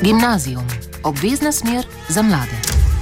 Gimnazijum. Obvezna smer za mlade.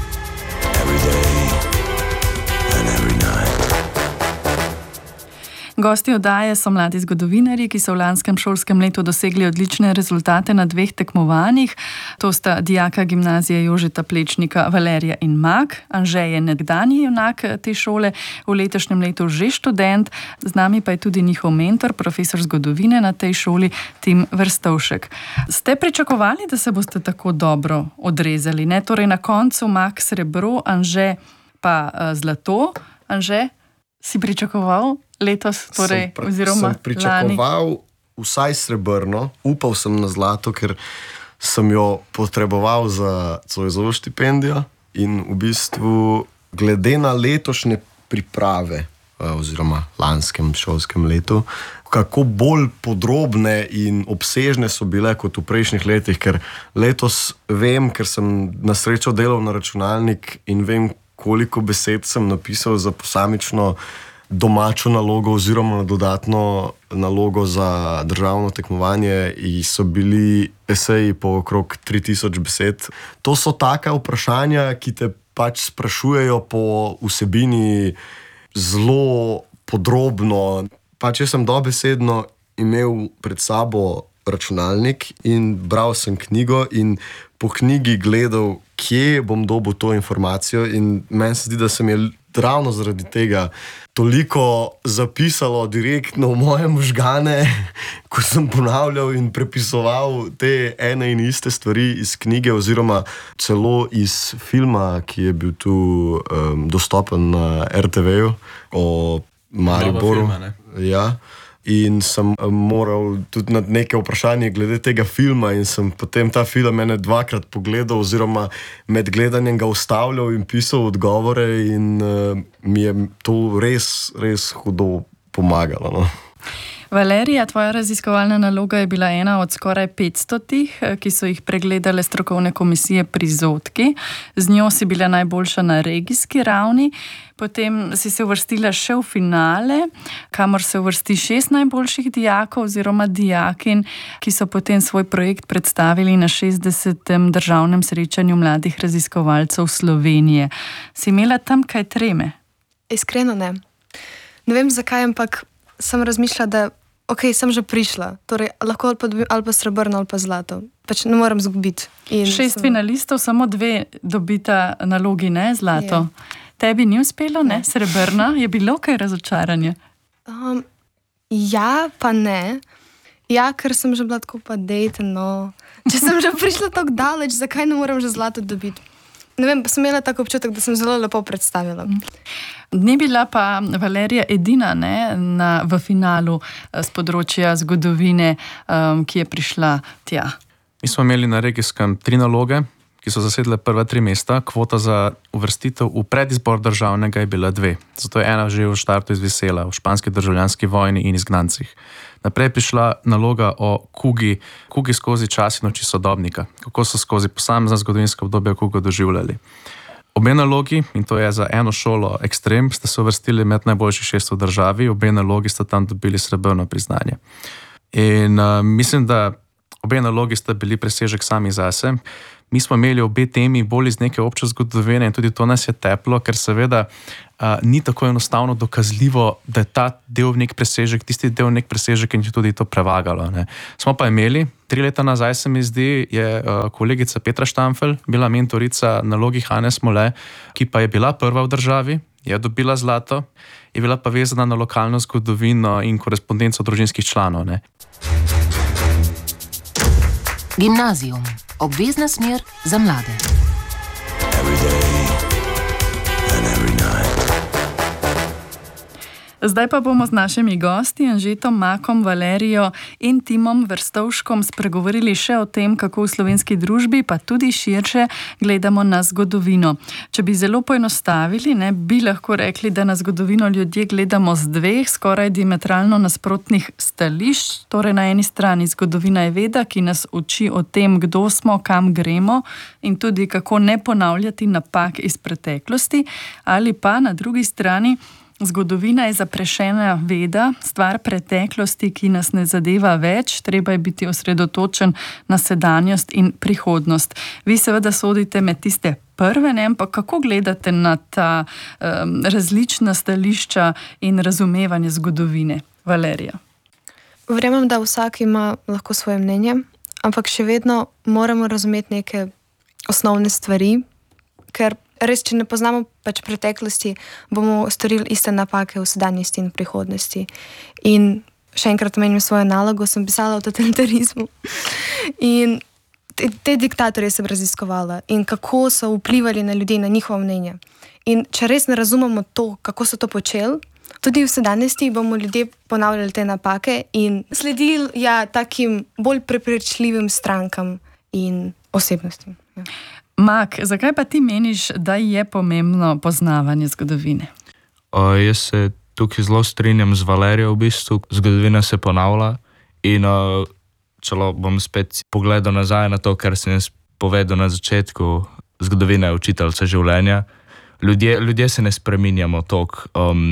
Gosti oddaje so mladi zgodovinarji, ki so v lanskem šolskem letu dosegli odlične rezultate na 2 tekmovanjih. To sta dijaka gimnazije Jožeta Plečnika Valerija in Mak. Anže je nekdanji junak te šole, v letošnjem letu že študent. Z nami pa je tudi njihov mentor, profesor zgodovine na tej šoli, Tim Verstovšek. Ste pričakovali, da se boste tako dobro odrezali, ne? Torej na koncu Mak srebro, Anže pa zlato. Anže, si pričakoval letos, torej, oziroma sem pričakoval lani vsaj srebrno, upal sem na zlato, ker sem jo potreboval za Zoisovo štipendijo in v bistvu glede na letošnje priprave oziroma lanskem šolskem letu, kako bolj podrobne in obsežne so bile kot v prejšnjih letih, ker letos vem, ker sem na srečo delal na računalnik in vem, koliko besed sem napisal za posamično domačo nalogo oziroma dodatno nalogo za državno tekmovanje in so bili eseji po okrog 3000 besed. To so taka vprašanja, ki te pač sprašujejo po vsebini zelo podrobno. Pač jaz sem dobesedno imel pred sabo računalnik in bral sem knjigo in po knjigi gledal, kje bom dobil to informacijo, in meni se zdi, da se mi je ravno zaradi tega toliko zapisalo direktno v moje možgane, ko sem ponavljal in prepisoval te ene in iste stvari iz knjige oziroma celo iz filma, ki je bil tu dostopen na RTV-ju o Mariboru. Ja. In sem moral tudi na neke vprašanje glede tega filma in sem potem ta film ene 2-krat pogledal oziroma med gledanjem ga ustavljal in pisal odgovore in mi je to res, res hudo pomagalo. No. Valerija, tvoja raziskovalna naloga je bila ena od skoraj 500, ki so jih pregledale strokovne komisije pri Zotki. Z njo si bila najboljša na regijski ravni, potem si se uvrstila še v finale, kamor se uvrsti 6 najboljših dijakov oziroma dijakinj, ki so potem svoj projekt predstavili na 60. državnem srečanju mladih raziskovalcev Slovenije. Si imela tam kaj treme? Iskreno ne. Ne vem zakaj, ampak sem razmišljala, da sem že prišla, torej lahko ali pa srebrno ali pa zlato. Pač ne morem zgubiti. 6 finalistov, samo 2 dobita nalogi, ne? Zlato. Tebi ni uspelo, ne? Srebrna. Je bilo kaj razočaranje? Ja, pa ne. Ja, ker sem že bila tako pa no. Če sem že prišla tako daleč, zakaj ne morem že zlato dobiti? Ne vem, sem imela tako občutek, da sem zelo lepo predstavila. Ni bila pa Valerija edina, ne, v finalu z področja zgodovine, ki je prišla tja. Mi smo imeli na regijskem 3 naloge, ki so zasedle prva 3 mesta. Kvota za uvrstitev v predizbor državnega je bila 2. Zato je ena že v štartu izvisela, v španski državljanski vojni in izgnancih. Naprej je prišla naloga o kugi skozi čas in oči sodobnika. Kako so skozi posamezna zgodovinska obdobja kugo doživljali. Obe nalogi, in to je za eno šolo ekstrem, sta se uvrstili med najboljših 6 v državi. Obe nalogi sta tam dobili srebrno priznanje. In mislim, da obe nalogi sta bili presežek sami zase. Mi smo imeli obe temi bolj iz neke obče zgodovine in tudi to nas je teplo, ker seveda ni tako enostavno dokazljivo, da je ta del nek presežek, tisti del nek presežek in je tudi to prevagalo. Ne. Smo pa imeli, 3 leta nazaj se mi zdi, je kolegica Petra Štamfelj bila mentorica nalogi Hane Smole, ki pa je bila prva v državi, je dobila zlato, je bila pa vezana na lokalno zgodovino in korespondenco družinskih članov. Ne. Gimnazijum. Obvezna smer za mlade. Zdaj pa bomo z našimi gosti, Anžetom, Makom, Valerijo in Timom Verstovškom spregovorili še o tem, kako v slovenski družbi, pa tudi širše, gledamo na zgodovino. Če bi zelo poenostavili, ne, bi lahko rekli, da na zgodovino ljudje gledamo z 2 skoraj diametralno nasprotnih stališč. Torej na eni strani zgodovina je veda, ki nas uči o tem, kdo smo, kam gremo in tudi kako ne ponavljati napak iz preteklosti, ali pa na drugi strani Zgodovina je zaprašena veda, stvar preteklosti, ki nas ne zadeva več, treba je biti osredotočen na sedanjost in prihodnost. Vi seveda sodite med tiste prve, ne? Ampak kako gledate na ta različna stališča in razumevanje zgodovine? Valerija. Verjamem, da vsak ima lahko svoje mnenje, ampak še vedno moramo razumeti neke osnovne stvari, ker res, če ne poznamo pač preteklosti, bomo storili iste napake v sedanjosti in prihodnosti. In še enkrat omenim svojo nalogo, sem pisala o totalitarizmu. In te diktatorje sem raziskovala in kako so vplivali na ljudi, na njihovo mnenje. In če res ne razumemo to, kako so to počeli, tudi v sedanjosti bomo ljudje ponavljali te napake in sledili takim bolj prepričljivim strankam in osebnostim. Ja. Mak, zakaj pa ti meniš, da je pomembno poznavanje zgodovine? Jaz se tukaj zelo strinjam z Valerijo v bistvu. Zgodovina se ponavlja in čelo bom spet pogledal nazaj na to, kar sem jaz povedal na začetku. Zgodovina je učiteljica življenja. Ljudje se ne spreminjamo toliko.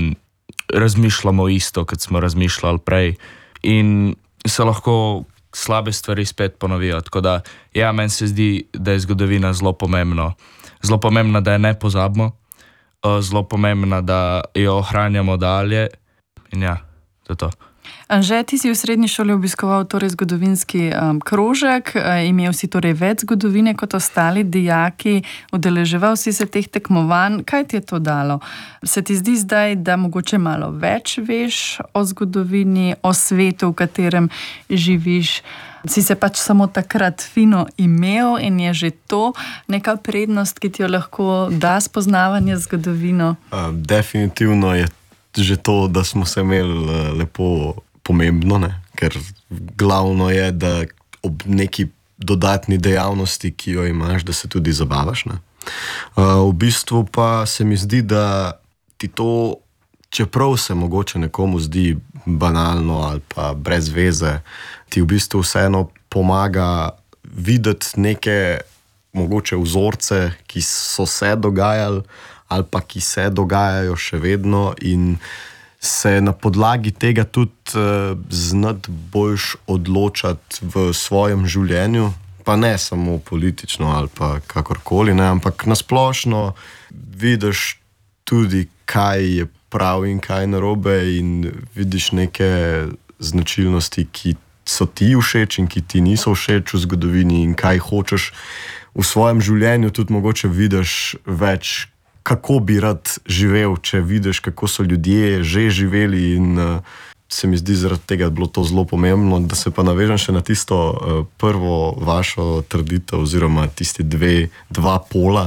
Razmišljamo isto, kot smo razmišljali prej in se lahko slabe stvari spet ponovijo. Tako da, meni se zdi, da je zgodovina zelo pomembna. Zelo pomembna, da je ne pozabimo, zelo pomembna, da jo ohranjamo dalje in to je to. Anže, ti si v srednji šoli obiskoval torej zgodovinski krožek, imel si torej več zgodovine kot ostali dijaki, udeleževal si se teh tekmovanj. Kaj ti je to dalo? Se ti zdi zdaj, da mogoče malo več veš o zgodovini, o svetu, v katerem živiš? Si se pač samo takrat fino imel in je že to neka prednost, ki ti jo lahko da spoznavanje zgodovino? Definitivno je že to, da smo se imeli lepo pomembno, ne? Ker glavno je, da ob neki dodatni dejavnosti, ki jo imaš, da se tudi zabavaš. Ne? V bistvu pa se mi zdi, da ti to, čeprav se mogoče nekomu zdi banalno ali pa brez veze, ti v bistvu vseeno pomaga videti neke mogoče vzorce, ki so se dogajali ali pa ki se dogajajo še vedno in se na podlagi tega tudi znati boljš odločati v svojem življenju, pa ne samo politično ali pa kakorkoli, ne, ampak nasplošno vidiš tudi, kaj je prav in kaj narobe in vidiš neke značilnosti, ki so ti všeč in ki ti niso všeč v zgodovini in kaj hočeš v svojem življenju, tudi mogoče vidiš več, kako bi rad živel, če vidiš, kako so ljudje že živeli in se mi zdi zaradi tega bilo to zelo pomembno. Da se pa navežem še na tisto prvo vašo trditev oziroma tisti dva pola.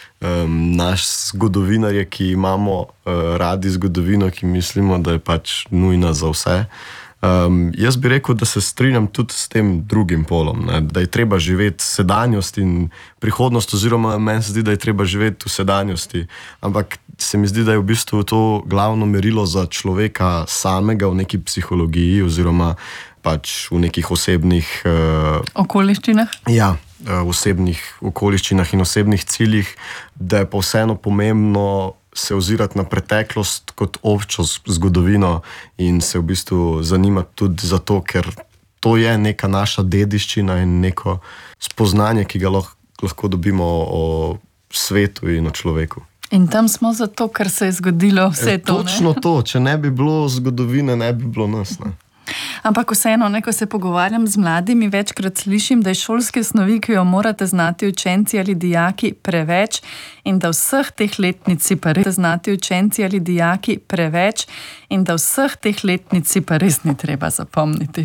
Naš zgodovinarje, ki imamo radi zgodovino, ki mislimo, da je pač nujna za vse. Jaz bi rekel, da se strinjam tudi s tem drugim polom, ne? Da je treba živeti sedanjost in prihodnost, oziroma meni se zdi, da je treba živeti v sedanjosti. Ampak se mi zdi, da je v bistvu to glavno merilo za človeka samega v neki psihologiji oziroma pač v nekih osebnih okoliščinah. Ja, osebnih okoliščinah in osebnih ciljih, da je pa vseeno pomembno se ozirati na preteklost kot občo zgodovino in se v bistvu zanimati tudi za to, ker to je neka naša dediščina in neko spoznanje, ki ga lahko dobimo o svetu in o človeku. In tam smo zato, ker se je zgodilo vse to. Točno to, če ne bi bilo zgodovine, ne bi bilo nas. Ne? Ampak vseeno, ko se pogovarjam z mladimi, večkrat slišim, da je šolske snovi, ki jo morate znati učenci ali dijaki, preveč in da vseh teh letnic si pa res znati učenci ali dijaki preveč in da vseh teh letnic si pa res ni treba zapomniti.